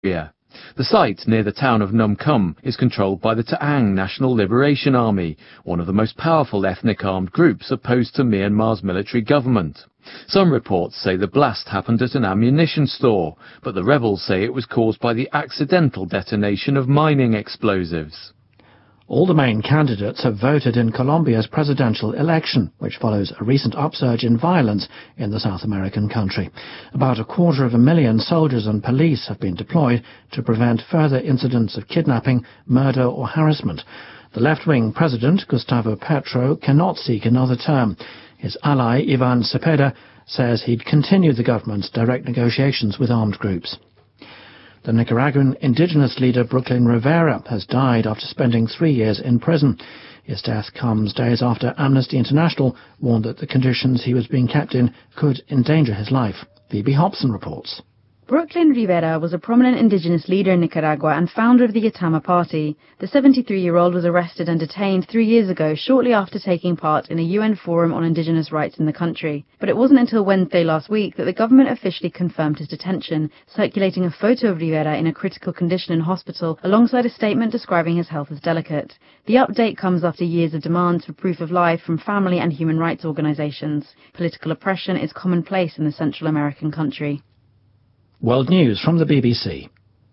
The site near the town of Num Kum is controlled by the Ta'ang National Liberation Army, one of the most powerful ethnic armed groups opposed to Myanmar's military government. Some reports say the blast happened at an ammunition store, but the rebels say it was caused by the accidental detonation of mining explosives. All the main candidates have voted in Colombia's presidential election, which follows a recent upsurge in violence in the South American country. About 250,000 soldiers and police have been deployed to prevent further incidents of kidnapping, murder or harassment. The left-wing president, Gustavo Petro, cannot seek another term. His ally, Ivan Cepeda, says he'd continue the government's direct negotiations with armed groups. The Nicaraguan indigenous leader Brooklyn Rivera has died after spending 3 years in prison. His death comes days after Amnesty International warned that the conditions he was being kept in could endanger his life. Phoebe Hobson reports. Brooklyn Rivera was a prominent indigenous leader in Nicaragua and founder of the Yatama Party. The 73-year-old was arrested and detained 3 years ago, shortly after taking part in a UN forum on indigenous rights in the country. But it wasn't until Wednesday last week that the government officially confirmed his detention, circulating a photo of Rivera in a critical condition in hospital, alongside a statement describing his health as delicate. The update comes after years of demands for proof of life from family and human rights organizations. Political oppression is commonplace in the Central American country. World News from the BBC.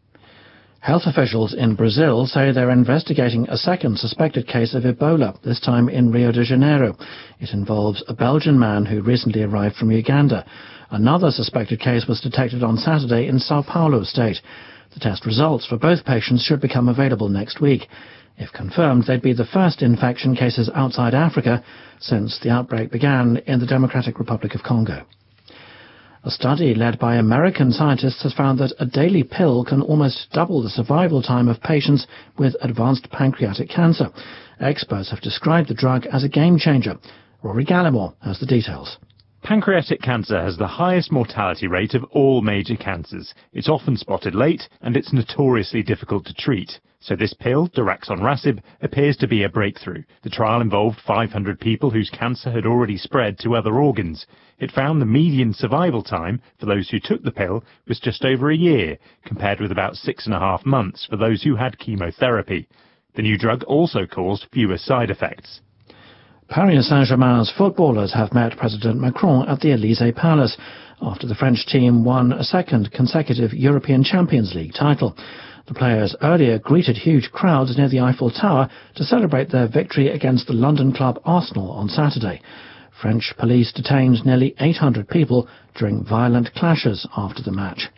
Health officials in Brazil say they're investigating a second suspected case of Ebola, this time in Rio de Janeiro. It involves a Belgian man who recently arrived from Uganda. Another suspected case was detected on Saturday in Sao Paulo state. The test results for both patients should become available next week. If confirmed, they'd be the first infection cases outside Africa since the outbreak began in the Democratic Republic of Congo. A study led by American scientists has found that a daily pill can almost double the survival time of patients with advanced pancreatic cancer. Experts have described the drug as a game-changer. Rory Gallimore has the details. Pancreatic cancer has the highest mortality rate of all major cancers. It's often spotted late, and it's notoriously difficult to treat. So this pill, daraxonrasib, appears to be a breakthrough. The trial involved 500 people whose cancer had already spread to other organs. It found the median survival time for those who took the pill was just over a year, compared with about 6.5 months for those who had chemotherapy. The new drug also caused fewer side effects. Paris Saint-Germain's footballers have met President Macron at the Élysée Palace after the French team won a second consecutive European Champions League title. The players earlier greeted huge crowds near the Eiffel Tower to celebrate their victory against the London club Arsenal on Saturday. French police detained nearly 800 people during violent clashes after the match.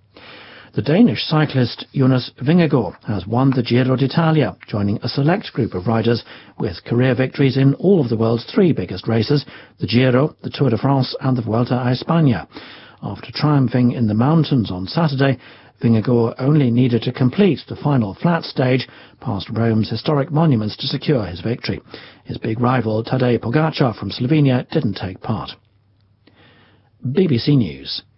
The Danish cyclist Jonas Vingegaard has won the Giro d'Italia, joining a select group of riders with career victories in all of the world's 3 biggest races, the Giro, the Tour de France and the Vuelta a España. After triumphing in the mountains on Saturday, Vingegaard only needed to complete the final flat stage past Rome's historic monuments to secure his victory. His big rival Tadej Pogačar from Slovenia didn't take part. BBC News.